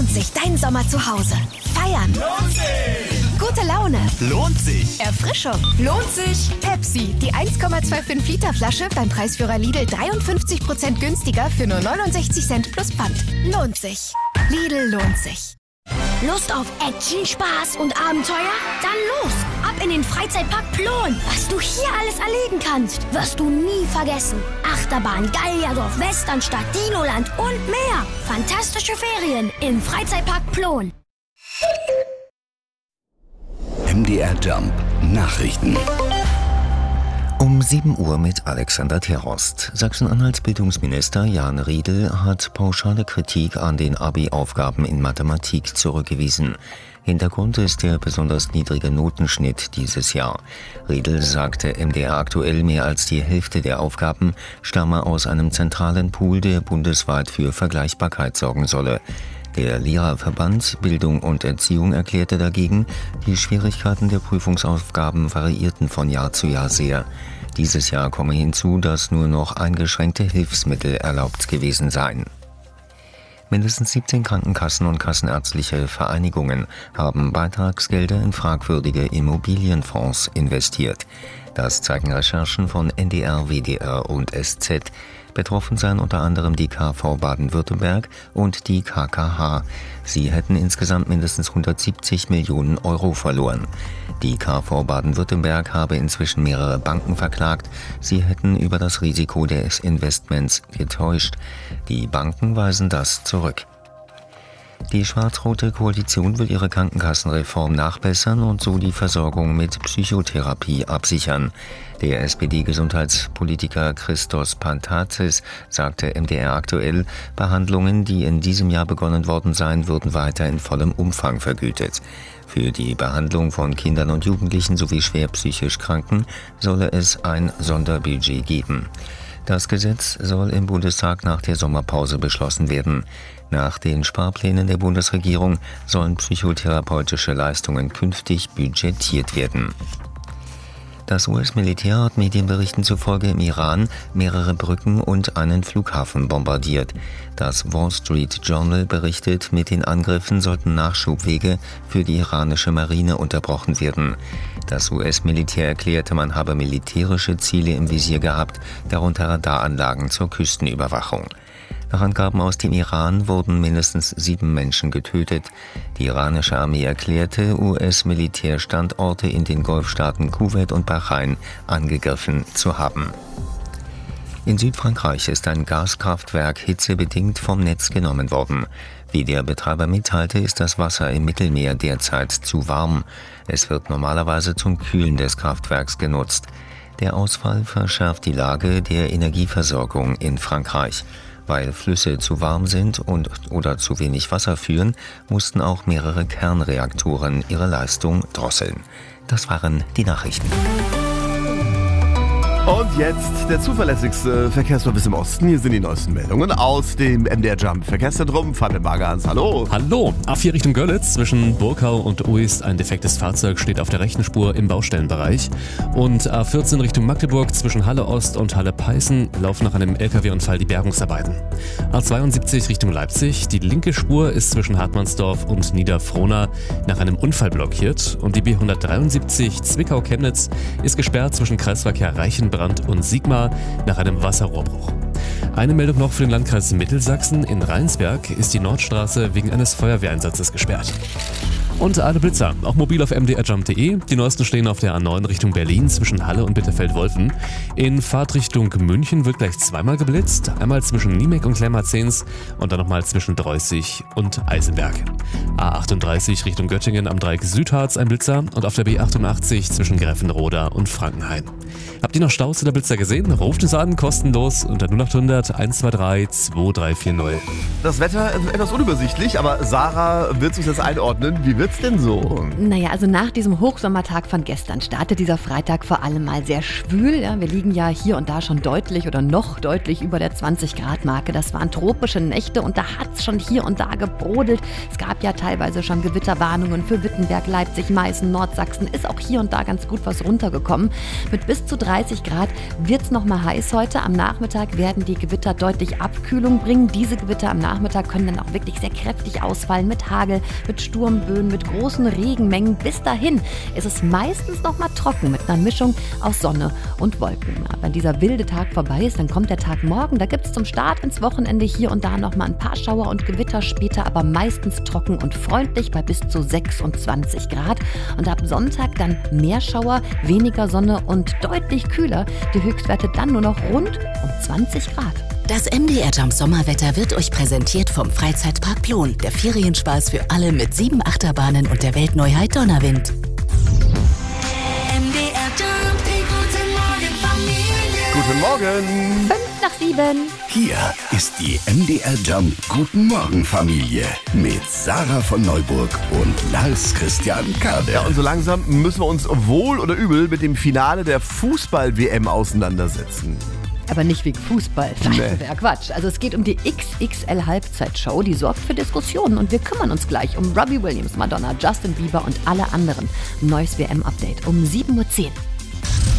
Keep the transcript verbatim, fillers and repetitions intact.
lohnt sich dein Sommer zu Hause. Feiern. Lohnt sich. Gute Laune. Lohnt sich. Erfrischung. Lohnt sich. Pepsi, die eins Komma fünfundzwanzig Liter Flasche beim Preisführer Lidl dreiundfünfzig Prozent günstiger für nur neunundsechzig Cent plus Pfand. Lohnt sich. Lidl lohnt sich. Lust auf Action, Spaß und Abenteuer? Dann los! Ab in den Freizeitpark Plon! Was du hier alles erleben kannst, wirst du nie vergessen. Achterbahn, Gallierdorf, Westernstadt, Dinoland und mehr. Fantastische Ferien im Freizeitpark Plon. M D R Jump Nachrichten. Um sieben Uhr mit Alexander Terhorst. Sachsen-Anhalts Bildungsminister Jan Riedel hat pauschale Kritik an den Abi-Aufgaben in Mathematik zurückgewiesen. Hintergrund ist der besonders niedrige Notenschnitt dieses Jahr. Riedel sagte M D R aktuell, mehr als die Hälfte der Aufgaben stamme aus einem zentralen Pool, der bundesweit für Vergleichbarkeit sorgen solle. Der Lehrerverband Bildung und Erziehung erklärte dagegen, die Schwierigkeiten der Prüfungsaufgaben variierten von Jahr zu Jahr sehr. Dieses Jahr komme hinzu, dass nur noch eingeschränkte Hilfsmittel erlaubt gewesen seien. Mindestens siebzehn Krankenkassen und kassenärztliche Vereinigungen haben Beitragsgelder in fragwürdige Immobilienfonds investiert. Das zeigen Recherchen von N D R, W D R und S Z. Betroffen seien unter anderem die K V Baden-Württemberg und die K K H. Sie hätten insgesamt mindestens hundertsiebzig Millionen Euro verloren. Die K V Baden-Württemberg habe inzwischen mehrere Banken verklagt. Sie hätten über das Risiko des Investments getäuscht. Die Banken weisen das zurück. Die schwarz-rote Koalition will ihre Krankenkassenreform nachbessern und so die Versorgung mit Psychotherapie absichern. Der S P D-Gesundheitspolitiker Christos Pantazis sagte M D R aktuell, Behandlungen, die in diesem Jahr begonnen worden seien, würden weiter in vollem Umfang vergütet. Für die Behandlung von Kindern und Jugendlichen sowie schwer psychisch Kranken solle es ein Sonderbudget geben. Das Gesetz soll im Bundestag nach der Sommerpause beschlossen werden. Nach den Sparplänen der Bundesregierung sollen psychotherapeutische Leistungen künftig budgetiert werden. Das U S-Militär hat Medienberichten zufolge im Iran mehrere Brücken und einen Flughafen bombardiert. Das Wall Street Journal berichtet, mit den Angriffen sollten Nachschubwege für die iranische Marine unterbrochen werden. Das U S-Militär erklärte, man habe militärische Ziele im Visier gehabt, darunter Radaranlagen zur Küstenüberwachung. Nach Angaben aus dem Iran wurden mindestens sieben Menschen getötet. Die iranische Armee erklärte, U S-Militärstandorte in den Golfstaaten Kuwait und Bahrain angegriffen zu haben. In Südfrankreich ist ein Gaskraftwerk hitzebedingt vom Netz genommen worden. Wie der Betreiber mitteilte, ist das Wasser im Mittelmeer derzeit zu warm. Es wird normalerweise zum Kühlen des Kraftwerks genutzt. Der Ausfall verschärft die Lage der Energieversorgung in Frankreich. Weil Flüsse zu warm sind und oder zu wenig Wasser führen, mussten auch mehrere Kernreaktoren ihre Leistung drosseln. Das waren die Nachrichten. Und jetzt der zuverlässigste Verkehrsservice im Osten. Hier sind die neuesten Meldungen aus dem M D R Jump Verkehrszentrum. Fabian Bagans, hallo. Hallo. A vier Richtung Görlitz zwischen Burkau und Uist. Ein defektes Fahrzeug steht auf der rechten Spur im Baustellenbereich. Und A vierzehn Richtung Magdeburg zwischen Halle Ost und Halle Peißen laufen nach einem L K W-Unfall die Bergungsarbeiten. A zweiundsiebzig Richtung Leipzig. Die linke Spur ist zwischen Hartmannsdorf und Niederfrohna nach einem Unfall blockiert. Und die B hundertdreiundsiebzig Zwickau-Chemnitz ist gesperrt zwischen Kreisverkehr Reichenbrand und Sigma nach einem Wasserrohrbruch. Eine Meldung noch für den Landkreis Mittelsachsen. In Rheinsberg ist die Nordstraße wegen eines Feuerwehreinsatzes gesperrt. Und alle Blitzer, auch mobil auf m d r jump punkt d e. Die neuesten stehen auf der A neun Richtung Berlin zwischen Halle und Bitterfeld-Wolfen. In Fahrtrichtung München wird gleich zweimal geblitzt. Einmal zwischen Niemek und Klemmerzens und dann nochmal zwischen Dreußig und Eisenberg. A achtunddreißig Richtung Göttingen am Dreieck Südharz ein Blitzer und auf der B achtundachtzig zwischen Greffenroda und Frankenhain. Habt ihr noch Staus oder Blitzer gesehen? Ruft uns an, kostenlos unter null acht hundert eins zwei drei zwei drei vier null. Das Wetter ist etwas unübersichtlich, aber Sarah wird uns das einordnen. Wie wird's denn so? Naja, also nach diesem Hochsommertag von gestern startet dieser Freitag vor allem mal sehr schwül. Ja, wir liegen ja hier und da schon deutlich oder noch deutlich über der zwanzig Grad Marke. Das waren tropische Nächte und da hat's schon hier und da gebrodelt. Es gab ja teilweise schon Gewitterwarnungen für Wittenberg, Leipzig, Meißen, Nordsachsen. Ist auch hier und da ganz gut was runtergekommen. Mit bis zu dreißig Grad wird's noch mal heiß heute. Am Nachmittag werden die Gewitter deutlich Abkühlung bringen. Diese Gewitter am Nachmittag Nachmittag können dann auch wirklich sehr kräftig ausfallen mit Hagel, mit Sturmböen, mit großen Regenmengen. Bis dahin ist es meistens noch mal trocken mit einer Mischung aus Sonne und Wolken. Ja, wenn dieser wilde Tag vorbei ist, dann kommt der Tag morgen. Da gibt es zum Start ins Wochenende hier und da noch mal ein paar Schauer und Gewitter später, aber meistens trocken und freundlich bei bis zu sechsundzwanzig Grad. Und ab Sonntag dann mehr Schauer, weniger Sonne und deutlich kühler. Die Höchstwerte dann nur noch rund um zwanzig Grad. Das M D R Jump Sommerwetter wird euch präsentiert vom Freizeitpark Plon. Der Ferienspaß für alle mit sieben Achterbahnen und der Weltneuheit Donnerwind. M D R Jump, die guten Morgen Familie. Guten Morgen. Fünf nach sieben. Hier ist die M D R Jump Guten Morgen Familie mit Sarah von Neuburg und Lars Christian Kade. Ja, und so langsam müssen wir uns wohl oder übel mit dem Finale der Fußball-W M auseinandersetzen. Aber nicht wegen Fußball. Das Nee. wäre Quatsch. Also es geht um die X X L-Halbzeitshow. Die sorgt für Diskussionen. Und wir kümmern uns gleich um Robbie Williams, Madonna, Justin Bieber und alle anderen. Neues W M-Update um sieben Uhr zehn.